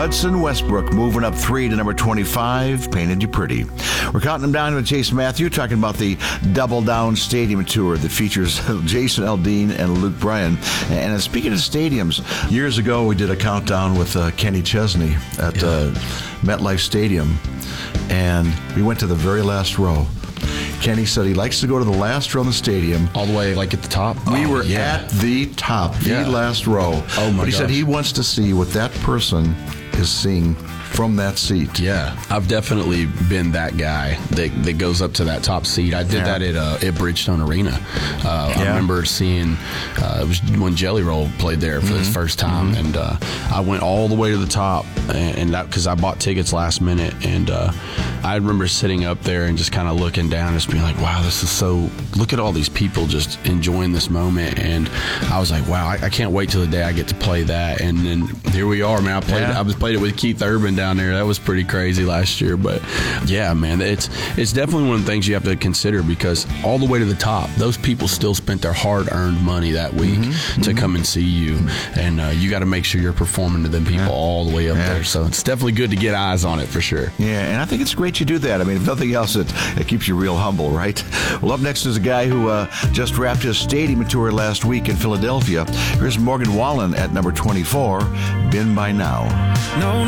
Hudson Westbrook moving up 3 to number 25, Painted You Pretty. We're counting them down with Chase Matthew, talking about the Double Down Stadium Tour that features Jason Aldean and Luke Bryan. And speaking of stadiums, years ago we did a countdown with Kenny Chesney at MetLife Stadium, and we went to the very last row. Kenny said he likes to go to the last row in the stadium. All the way, like, at the top? We were at the top, the last row. Oh, my But he gosh. said he wants to see what that person is seeing from that seat. Yeah, I've definitely been that guy that goes up to that top seat. I did that at Bridgestone Arena. I remember seeing, it was when Jelly Roll played there for his first time, and I went all the way to the top, and that because I bought tickets last minute, and I remember sitting up there and just kind of looking down and just being like, wow, this is so, look at all these people just enjoying this moment, and I was like, wow, I can't wait till the day I get to play that, and then here we are, man. I played it with Keith Urban down there. That was pretty crazy last year, but yeah, man, it's definitely one of the things you have to consider, because all the way to the top, those people still spent their hard-earned money that week to come and see you, and you got to make sure you're performing to them people all the way up there. So it's definitely good to get eyes on it for sure. Yeah, and I think it's great you do that. I mean, if nothing else, it keeps you real humble, right? Well, up next is a guy who just wrapped his stadium tour last week in Philadelphia. Here's Morgan Wallen at number 24, Been By Now. No.